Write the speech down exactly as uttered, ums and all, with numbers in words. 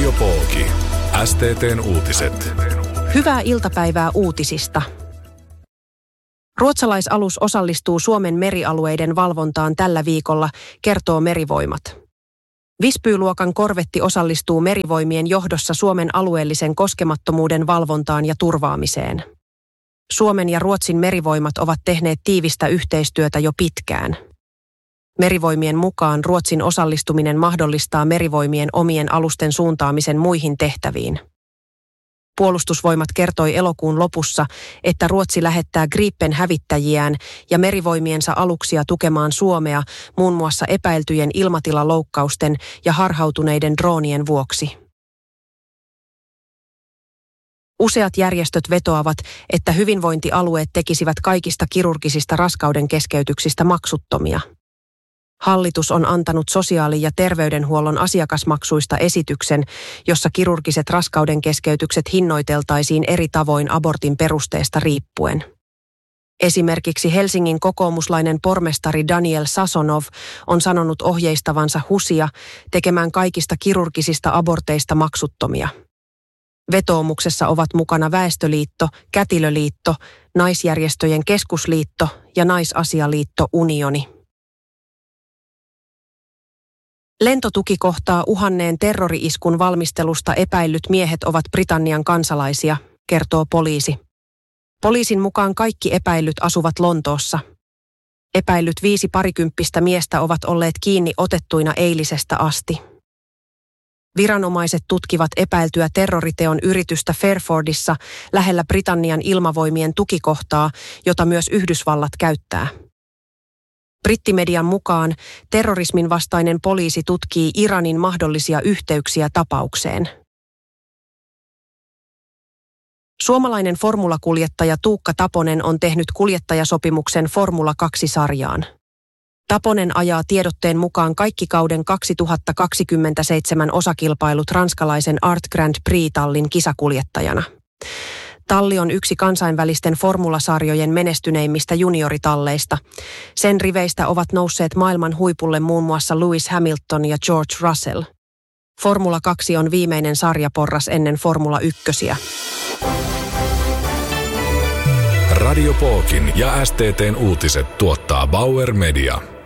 Radiopooki. S T T:n uutiset. Hyvää iltapäivää uutisista. Ruotsalaisalus osallistuu Suomen merialueiden valvontaan tällä viikolla, kertoo Merivoimat. Visby-luokan korvetti osallistuu Merivoimien johdossa Suomen alueellisen koskemattomuuden valvontaan ja turvaamiseen. Suomen ja Ruotsin merivoimat ovat tehneet tiivistä yhteistyötä jo pitkään. Merivoimien mukaan Ruotsin osallistuminen mahdollistaa Merivoimien omien alusten suuntaamisen muihin tehtäviin. Puolustusvoimat kertoi elokuun lopussa, että Ruotsi lähettää Gripen-hävittäjiään ja merivoimiensa aluksia tukemaan Suomea muun muassa epäiltyjen ilmatilaloukkausten ja harhautuneiden droonien vuoksi. Useat järjestöt vetoavat, että hyvinvointialueet tekisivät kaikista kirurgisista raskauden keskeytyksistä maksuttomia. Hallitus on antanut sosiaali- ja terveydenhuollon asiakasmaksuista esityksen, jossa kirurgiset raskauden keskeytykset hinnoiteltaisiin eri tavoin abortin perusteesta riippuen. Esimerkiksi Helsingin kokoomuslainen pormestari Daniel Sasonov on sanonut ohjeistavansa HUSia tekemään kaikista kirurgisista aborteista maksuttomia. Vetoomuksessa ovat mukana Väestöliitto, Kätilöliitto, Naisjärjestöjen keskusliitto ja Naisasialiitto Unioni. Lentotuki kohtaa uhanneen terrori-iskun valmistelusta epäillyt miehet ovat Britannian kansalaisia, kertoo poliisi. Poliisin mukaan kaikki epäillyt asuvat Lontoossa. Epäillyt viisi parikymppistä miestä ovat olleet kiinni otettuina eilisestä asti. Viranomaiset tutkivat epäiltyä terroriteon yritystä Fairfordissa lähellä Britannian ilmavoimien tukikohtaa, jota myös Yhdysvallat käyttää. Brittimedian mukaan terrorismin vastainen poliisi tutkii Iranin mahdollisia yhteyksiä tapaukseen. Suomalainen formulakuljettaja Tuukka Taponen on tehnyt kuljettajasopimuksen Formula kaksi-sarjaan. Taponen ajaa tiedotteen mukaan kaikki kauden kaksituhattakaksikymmentäseitsemän osakilpailut ranskalaisen Art Grand Prix-tallin kisakuljettajana. Talli on yksi kansainvälisten formulasarjojen menestyneimmistä junioritalleista. Sen riveistä ovat nousseet maailman huipulle muun muassa Lewis Hamilton ja George Russell. Formula kaksi on viimeinen sarjaporras ennen Formula ykkösiä. Radiopookin ja S T T:n uutiset tuottaa Bauer Media.